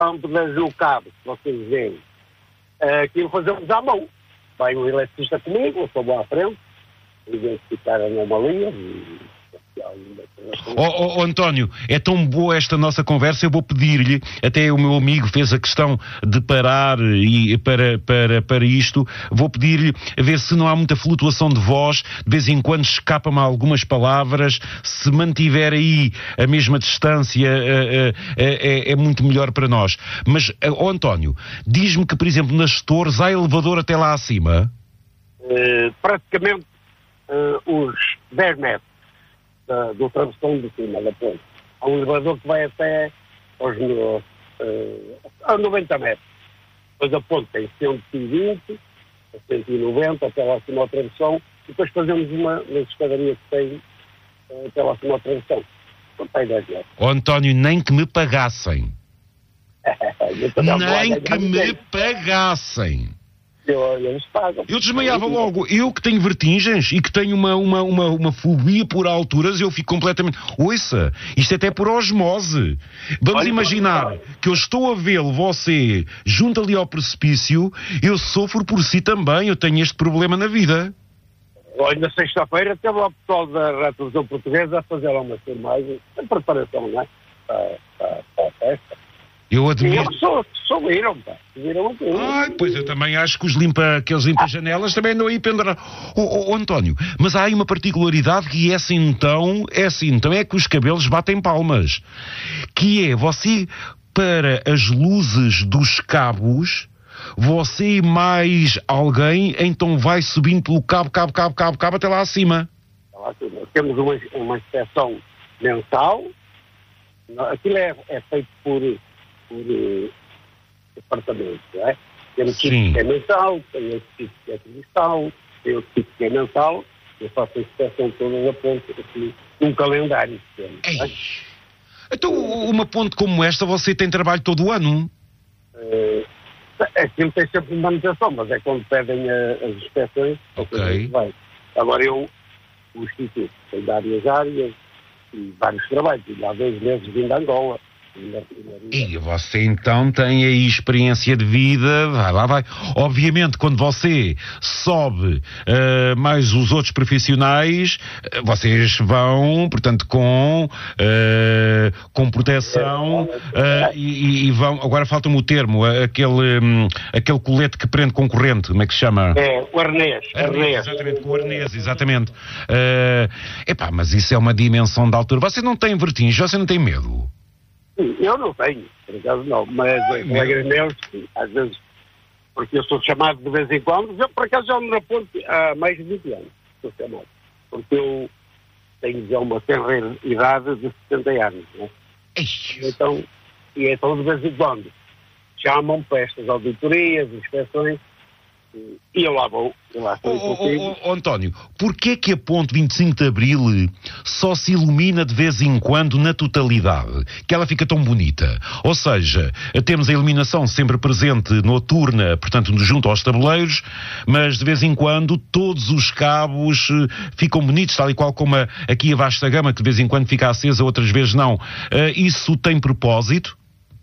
no cabo, que vocês veem, aquilo fazemos à mão. Vai um eletricista comigo, eu estou lá à frente, identificar anomalias e... António, é tão boa esta nossa conversa, eu vou pedir-lhe, até o meu amigo fez a questão de parar e para isto, vou pedir-lhe a ver se não há muita flutuação de voz, de vez em quando escapa-me algumas palavras, se mantiver aí a mesma distância é muito melhor para nós. Mas, António, diz-me que, por exemplo, nas torres há elevador até lá acima? Praticamente os 10 metros do travessão de cima da ponte. Há um elevador que vai até a 90 metros. Depois a ponte tem 120, 190, até lá acima ao travessão, e depois fazemos uma escadaria que tem até lá acima ao travessão. Não tem 10 metros. António, nem que me pagassem. Nem que me pagassem. Eles pagam. Eu desmaiava logo. Eu que tenho vertigens e que tenho uma fobia por alturas, eu fico completamente... Ouça, isto é até por osmose. Vamos imaginar que eu estou a vê-lo, você, junto ali ao precipício, eu sofro por si também, eu tenho este problema na vida. Olha, na sexta-feira teve lá o pessoal da televisão portuguesa a fazer lá uma filmagem, em preparação, não é? Para a festa. Eu admiro... E as pessoas viram, pá. Viram tudo. Pois eu também acho que que eles limpam janelas também andam aí pendurados. António, mas há aí uma particularidade que essa então é que os cabelos batem palmas. Que é, você, para as luzes dos cabos, você e mais alguém, então vai subindo pelo cabo, até lá acima. Temos uma inspeção mensal. Aquilo é feito por departamento, não é? Tem um tipo que é mensal, tem outro tipo que é trimestral, tem outro tipo que é mensal. Eu faço a inspeção toda da ponte, assim, num calendário. Então, uma ponte como esta, você tem trabalho todo o ano? Aquilo tem sempre manutenção, mas é quando pedem as inspeções. Ok. Vai. Agora o Instituto tem várias áreas e vários trabalhos. E há 2 meses vim de Angola. E você então tem aí experiência de vida, vai. Obviamente, quando você sobe mais os outros profissionais, vocês vão, portanto, com proteção e vão, agora falta-me o termo, aquele colete que prende com corrente, como é que se chama? O arnês. Exatamente, com o arnês, exatamente. Mas isso é uma dimensão de altura. Você não tem vertigem, você não tem medo? Eu não tenho, por acaso não, mas colegas meus, às vezes, porque eu sou chamado de vez em quando, eu por acaso já ando na ponte há mais de 20 anos, sou chamado, porque eu tenho já uma certa idade de 70 anos, não é? Então de vez em quando chamam-me para estas auditorias, inspeções, e eu lá vou. António, porquê que a ponte 25 de Abril só se ilumina de vez em quando na totalidade? Que ela fica tão bonita? Ou seja, temos a iluminação sempre presente noturna, portanto, junto aos tabuleiros, mas de vez em quando todos os cabos ficam bonitos, tal e qual como aqui a vasta gama, que de vez em quando fica acesa, outras vezes não. Isso tem propósito?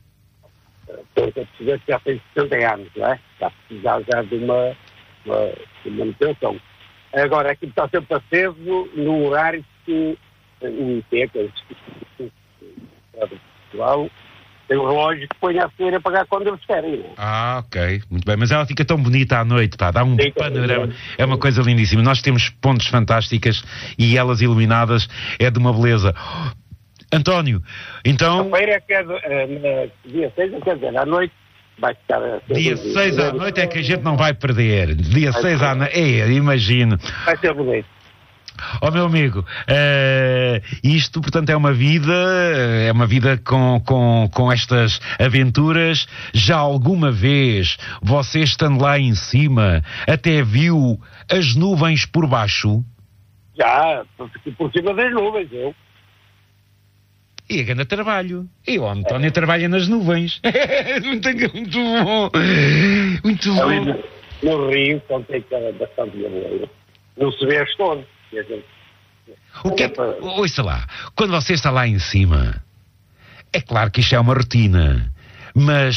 Que já tem 70 anos, não é? Está a precisar já de uma manutenção. Agora, aquilo está sempre aceso no horário que o IP, que é o Instituto de Portugal, tem um relógio que põe a acender e apagar quando eles querem, não é? Ok, muito bem. Mas ela fica tão bonita à noite, pá, dá um panorama. É uma coisa lindíssima. Nós temos pontes fantásticas e elas iluminadas é de uma beleza. António, então... A feira é que é dia 6, quer dizer, à noite vai ficar... Dia 6 à noite é que a gente não vai perder. Dia 6 à noite, imagino. Vai ser bonito. Meu amigo, isto, portanto, é uma vida com estas aventuras. Já alguma vez, você estando lá em cima, até viu as nuvens por baixo? Já, por cima das nuvens, eu. E a grande trabalho. E o António trabalha nas nuvens. Muito bom. Muito bom. Ali no Rio, quando tem bastante nevoeiro, não se vê as torres. O que é que... Ouça lá, quando você está lá em cima, é claro que isto é uma rotina. Mas